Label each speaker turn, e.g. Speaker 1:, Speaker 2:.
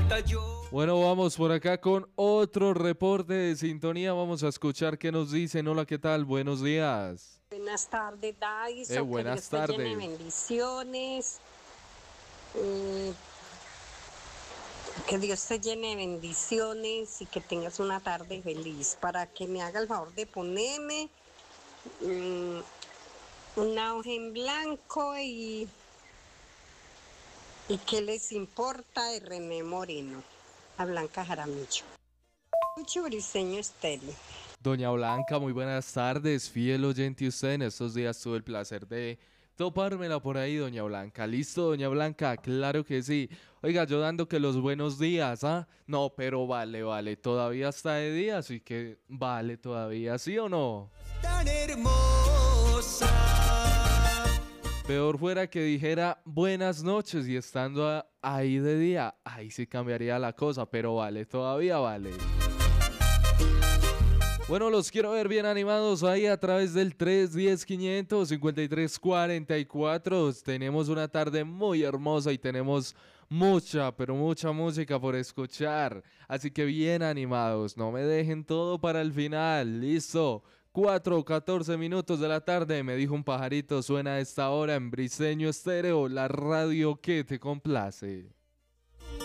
Speaker 1: Bueno, vamos por acá con otro reporte de sintonía. Vamos a escuchar qué nos dicen. Hola, ¿qué tal? Buenos días.
Speaker 2: Buenas tardes, Dyson. Que Dios
Speaker 1: Buenas
Speaker 2: te llene de
Speaker 1: tardes.
Speaker 2: bendiciones. eh, que Dios te llene de bendiciones y que tengas una tarde feliz. Para que me haga el favor de ponerme mm, una hoja en blanco y qué les importa de René Moreno, a Blanca Jaramillo. Mucho briseño estéreo.
Speaker 1: Doña Blanca, muy buenas tardes. Fiel oyente usted. En estos días tuve el placer de topármela por ahí, doña Blanca. ¿Listo, doña Blanca? Claro que sí. Oiga, yo dando que los buenos días, ¿ah? No, pero vale. Todavía está de día, así que vale todavía, ¿sí o no?
Speaker 3: Tan hermosa.
Speaker 1: Peor fuera que dijera buenas noches y estando ahí de día, ahí sí cambiaría la cosa, pero vale, todavía vale. Bueno, los quiero ver bien animados ahí a través del 310-500-5344. Tenemos una tarde muy hermosa y tenemos mucha, pero mucha música por escuchar. Así que bien animados, no me dejen todo para el final. Listo. 4:14 de la tarde, me dijo un pajarito, suena a esta hora en Briseño Estéreo, la radio que te complace.